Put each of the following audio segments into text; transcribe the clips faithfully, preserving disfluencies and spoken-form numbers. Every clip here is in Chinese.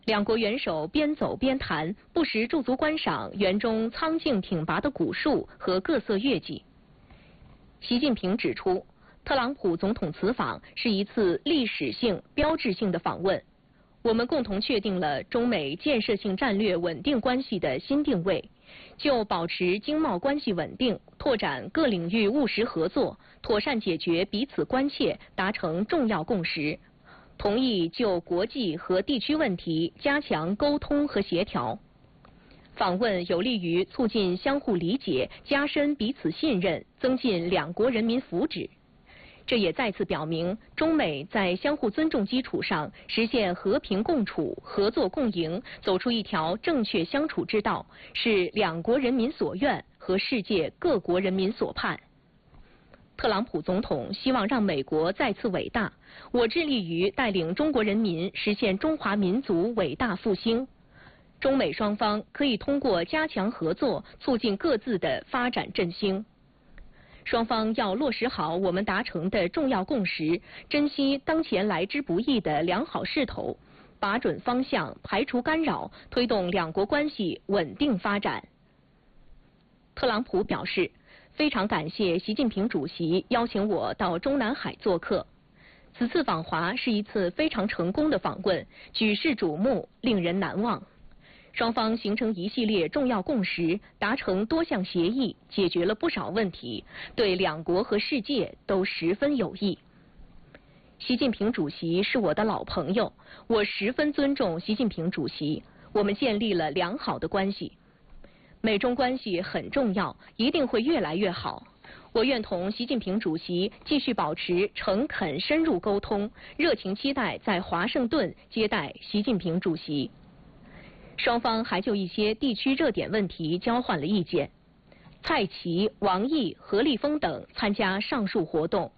两国元首边走边谈，不时驻足观赏园中苍劲挺拔的古树和各色月季。习近平指出，特朗普总统此访是一次历史性、标志性的访问。我们共同确定了中美建设性战略稳定关系的新定位，就保持经贸关系稳定、拓展各领域务实合作、妥善解决彼此关切达成重要共识，同意就国际和地区问题加强沟通和协调。访问有利于促进相互理解、加深彼此信任、增进两国人民福祉。这也再次表明，中美在相互尊重基础上实现和平共处、合作共赢，走出一条正确相处之道，是两国人民所愿和世界各国人民所盼。特朗普总统希望让美国再次伟大，我致力于带领中国人民实现中华民族伟大复兴。中美双方可以通过加强合作，促进各自的发展振兴。双方要落实好我们达成的重要共识，珍惜当前来之不易的良好势头，把准方向，排除干扰，推动两国关系稳定发展。特朗普表示，非常感谢习近平主席邀请我到中南海做客。此次访华是一次非常成功的访问，举世瞩目，令人难忘。双方形成一系列重要共识，达成多项协议，解决了不少问题，对两国和世界都十分有益。习近平主席是我的老朋友，我十分尊重习近平主席，我们建立了良好的关系。美中关系很重要，一定会越来越好。我愿同习近平主席继续保持诚恳深入沟通，热情期待在华盛顿接待习近平主席。双方还就一些地区热点问题交换了意见。蔡奇、王毅、何立峰等参加上述活动。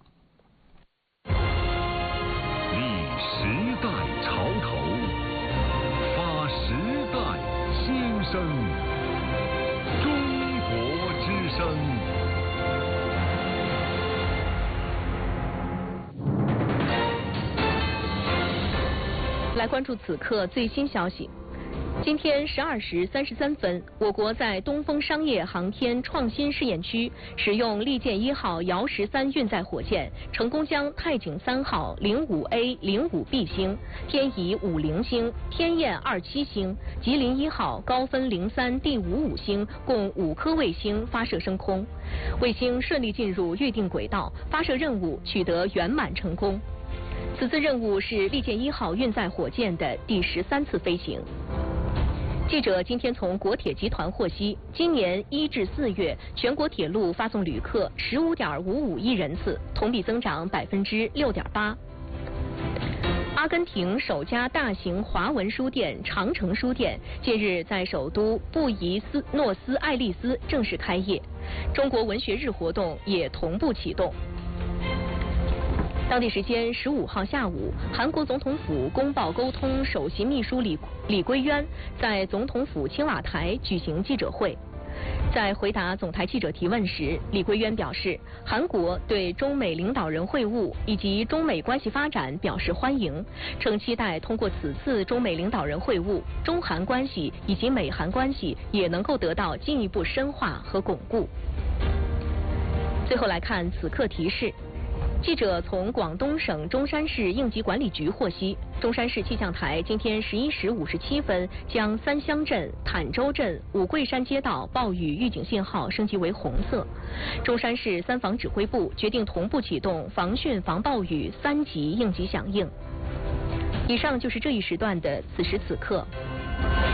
立时代潮头，发时代新声。中国之声。 来关注此刻最新消息。今天十二时三十三分，我国在东风商业航天创新试验区使用利剑一号遥十三运载火箭，成功将太井三号零五 A 零五 B 星、天乙五零星、天雁二七星、吉林一号高分零三 D 五五星共五颗卫星发射升空，卫星顺利进入预定轨道，发射任务取得圆满成功。此次任务是利剑一号运载火箭的第十三次飞行。记者今天从国铁集团获悉，今年一至四月，全国铁路发送旅客十五点五五亿人次，同比增长百分之六点八。阿根廷首家大型华文书店长城书店近日在首都布宜斯诺斯艾利斯正式开业，中国文学日活动也同步启动。当地时间十五号下午，韩国总统府公报沟通首席秘书李李圭渊在总统府青瓦台举行记者会。在回答总台记者提问时，李圭渊表示，韩国对中美领导人会晤以及中美关系发展表示欢迎，称期待通过此次中美领导人会晤，中韩关系以及美韩关系也能够得到进一步深化和巩固。最后来看此刻提示。记者从广东省中山市应急管理局获悉，中山市气象台今天十一时五十七分将三乡镇、坦洲镇、五桂山街道暴雨预警信号升级为红色。中山市三防指挥部决定同步启动防汛防暴雨三级应急响应。以上就是这一时段的此时此刻。